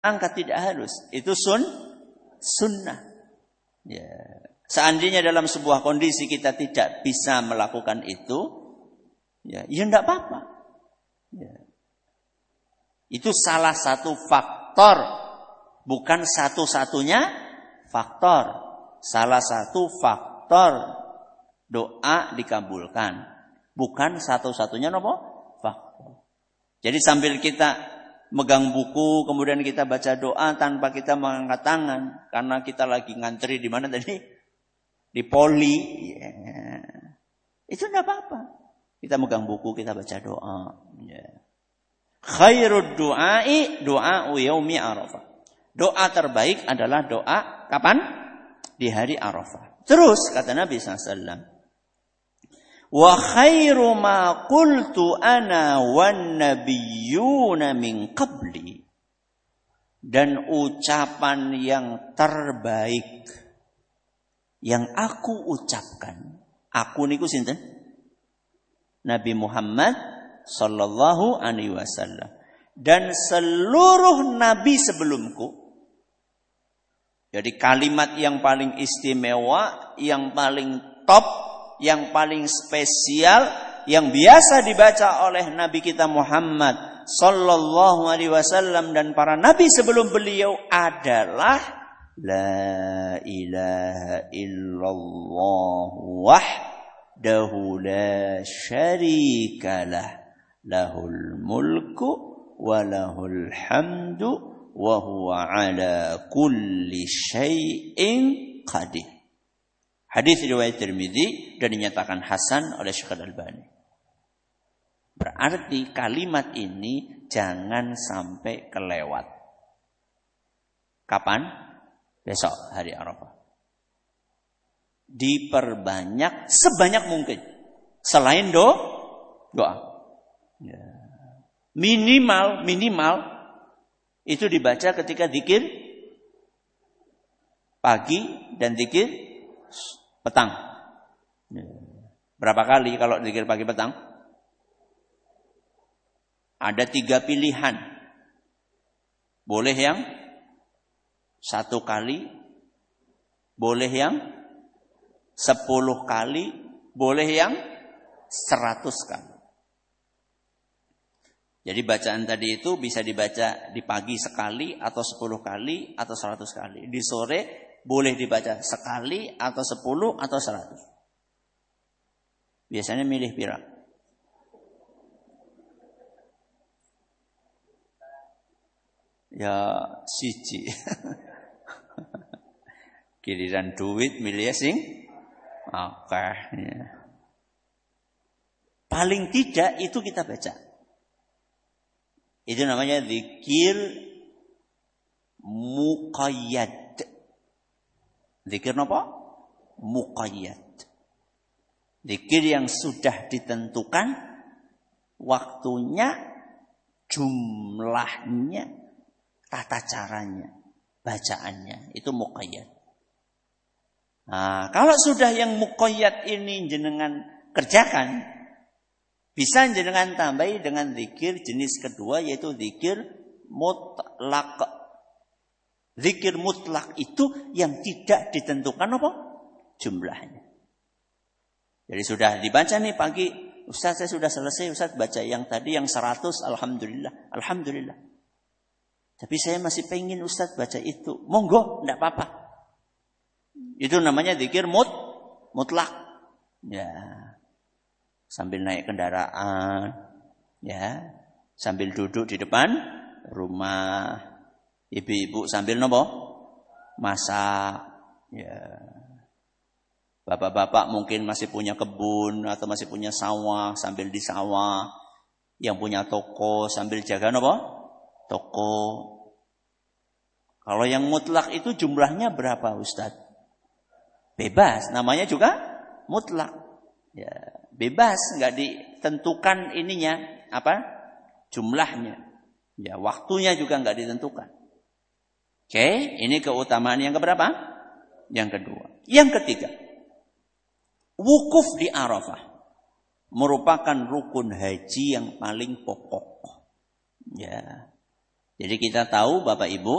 angkat, tidak harus. Itu sunnah. Ya. Seandainya dalam sebuah kondisi kita tidak bisa melakukan itu, ya enggak apa-apa. Ya. Itu salah satu faktor, bukan satu-satunya faktor. Salah satu faktor doa dikabulkan, bukan satu-satunya faktor. Jadi sambil kita megang buku, kemudian kita baca doa tanpa kita mengangkat tangan, karena kita lagi ngantri di mana tadi? Di poli. Ya. Itu enggak apa-apa. Kita megang buku, kita baca doa. Ya. Khairud du'ai du'a'u yaumi Arafah. Doa terbaik adalah doa kapan? Di hari Arafah. Terus kata Nabi SAW, wa khairu ma qultu ana wan nabiyyuna min qabli. Dan ucapan yang terbaik yang aku ucapkan. Aku niku sinten? Nabi Muhammad sallallahu alaihi wasallam. Dan seluruh nabi sebelumku. Jadi kalimat yang paling istimewa, yang paling top, yang paling spesial, yang biasa dibaca oleh Nabi kita Muhammad sallallahu alaihi wasallam dan para nabi sebelum beliau adalah la ilaha illallah wahdahu la syarikalah lahul mulku wa lahul hamdu wa huwa ala kulli syai'in qadir. Hadis riwayat Tirmidzi dan dinyatakan hasan oleh Syekh Al-Albani. Berarti kalimat ini jangan sampai kelewat. Kapan? Besok hari Arafah. Diperbanyak sebanyak mungkin. Selain doa. Ya. Minimal itu dibaca ketika zikir pagi dan zikir petang. Ya. Berapa kali kalau zikir pagi petang? Ada 3 pilihan. Boleh yang 1 kali, boleh yang 10 kali, boleh yang 100 kali. Jadi bacaan tadi itu bisa dibaca di pagi sekali atau 10 kali atau 100 kali. Di sore boleh dibaca sekali atau 10 atau 100. Biasanya milih pira? Ya siji. Giliran duit milih sing akeh. Ya. Paling tidak itu kita baca. Itu namanya zikir muqayyad. Zikir apa? Muqayyad. Zikir yang sudah ditentukan waktunya, jumlahnya, tata caranya, bacaannya. Itu muqayyad. Nah, kalau sudah yang muqayyad ini jenengan kerjakan, bisa jenengan tambahi dengan zikir jenis kedua, yaitu zikir mutlak. Zikir mutlak itu yang tidak ditentukan apa? Jumlahnya. Jadi sudah dibaca nih pagi, Ustaz saya sudah selesai, Ustaz baca yang tadi yang 100, alhamdulillah, alhamdulillah. Tapi saya masih pengen Ustaz baca itu. Monggo, enggak apa-apa. Itu namanya zikir mutlak. Ya. Sambil naik kendaraan, ya. Sambil duduk di depan rumah. Ibu-ibu sambil nopo? Masak. Ya. Bapak-bapak mungkin masih punya kebun atau masih punya sawah, sambil di sawah. Yang punya toko sambil jaga nopo? Toko. Kalau yang mutlak itu jumlahnya berapa Ustaz? Bebas, namanya juga mutlak. Ya, bebas, enggak ditentukan ininya, apa? Jumlahnya. Ya, waktunya juga enggak ditentukan. Oke, ini keutamaan yang keberapa? Yang kedua. Yang ketiga. Wukuf di Arafah merupakan rukun haji yang paling pokok. Ya. Jadi kita tahu Bapak Ibu,